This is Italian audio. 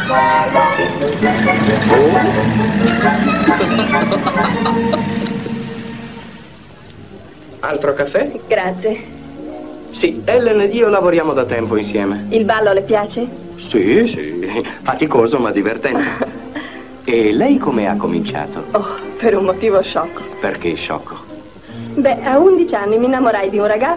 Altro caffè? Grazie. Sì, Ellen ed io lavoriamo da tempo insieme. Il ballo le piace? Sì, faticoso ma divertente. E lei come ha cominciato? Oh, per un motivo sciocco. Perché sciocco? Beh, a 11 anni mi innamorai di un ragazzo